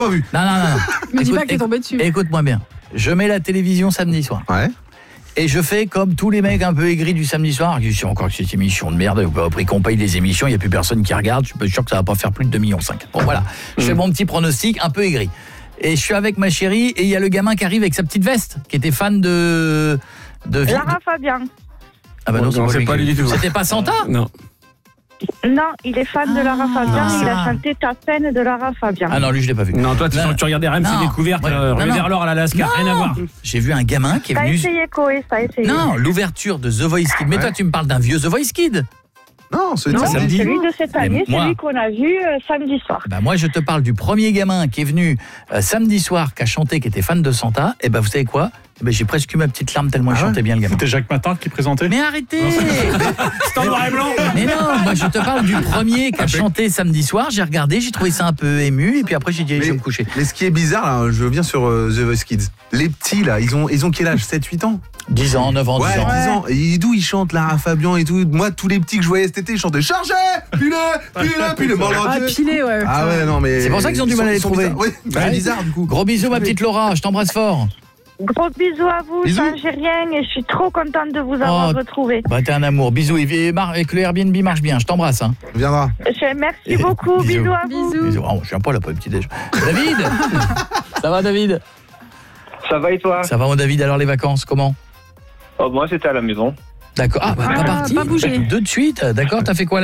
Pas vu. Non. Mais dis pas que t'es tombé dessus. Écoute-moi bien. Je mets la télévision samedi soir. Ouais. Et je fais comme tous les mecs un peu aigris du samedi soir. Je dis encore que cette émission de merde, après qu'on paye les émissions, il n'y a plus personne qui regarde. Je suis sûr que ça va pas faire plus de 2,5 millions. Bon voilà, je fais mon petit pronostic un peu aigri. Et je suis avec ma chérie et il y a le gamin qui arrive avec sa petite veste, qui était fan de Lara Fabian. Ah bah non, c'est pas lui du tout. C'était pas Santa ? Non. Non, il est fan de Lara Fabian. Il a chanté Ta peine de Lara Fabian. Ah non, lui je l'ai pas vu. Non, toi tu regardais RMC Non. Découverte, Ouais. Rue Non. vers l'or à l'Alaska, rien à voir. J'ai vu un gamin qui est T'as venu... essayé, Koé, t'as essayé. Non, l'ouverture de The Voice Kids. Mais toi tu me parles d'un vieux The Voice Kid. Non, c'est Non, samedi. celui de cette année, moi- celui qu'on a vu samedi soir. Bah moi je te parle du premier gamin qui est venu samedi soir, qui a chanté, qui était fan de Santa. Et bah vous savez quoi ? J'ai presque eu ma petite larme tellement il chantait bien le gamin. C'était Jacques Matin qui présentait. Mais arrêtez. C'est en noir et blanc. Mais non, moi je te parle du premier qui a chanté samedi soir. J'ai regardé, j'ai trouvé ça un peu ému et puis après j'ai dit je vais me coucher. Mais ce qui est bizarre, là, je reviens sur The Voice Kids. Les petits, là, ils ont quel âge ? 7-8 ans ? 10 ans, 9 ans, 10 Ouais, ans. 10 ans. Et d'où ils chantent Lara Fabian et tout. Moi, tous les petits que je voyais cet été, ils chantaient Chargez ! Pile bon, Ah, pilé, ouais. Ah ouais, non, mais. C'est pour ça qu'ils ont du mal à les trouver. Oui, c'est bizarre, du coup. Gros bisous ma petite Laura, je t'embrasse fort. Gros bisous à vous, Bisous. Algérienne, et je suis trop contente de vous avoir retrouvé. Bah t'es un amour, bisous. Et que le Airbnb marche bien, je t'embrasse. Hein. On viendra. Merci beaucoup, bisous à vous. Bisous. Oh, je suis un poil après le petit déj. David. Ça va David ? Ça va et toi? Ça va mon David, alors les vacances, comment ? Oh, moi, c'était à la maison. D'accord, pas parti. Pas bougé. De suite, d'accord, t'as fait quoi à la maison ?